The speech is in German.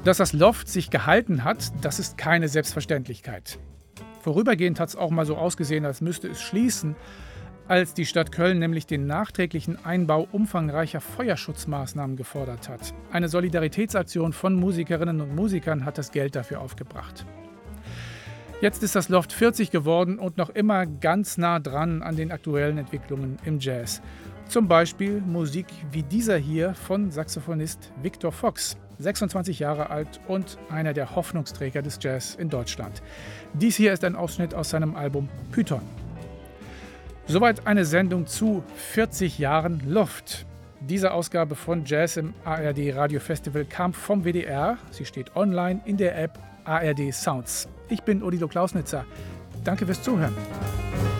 Dass das Loft sich gehalten hat, das ist keine Selbstverständlichkeit. Vorübergehend hat es auch mal so ausgesehen, als müsste es schließen, als die Stadt Köln nämlich den nachträglichen Einbau umfangreicher Feuerschutzmaßnahmen gefordert hat. Eine Solidaritätsaktion von Musikerinnen und Musikern hat das Geld dafür aufgebracht. Jetzt ist das Loft 40 geworden und noch immer ganz nah dran an den aktuellen Entwicklungen im Jazz. Zum Beispiel Musik wie dieser hier von Saxophonist Victor Fox, 26 Jahre alt und einer der Hoffnungsträger des Jazz in Deutschland. Dies hier ist ein Ausschnitt aus seinem Album Python. Soweit eine Sendung zu 40 Jahren Loft. Diese Ausgabe von Jazz im ARD Radio Festival kam vom WDR. Sie steht online in der App ARD Sounds. Ich bin Odilo Klausnitzer. Danke fürs Zuhören.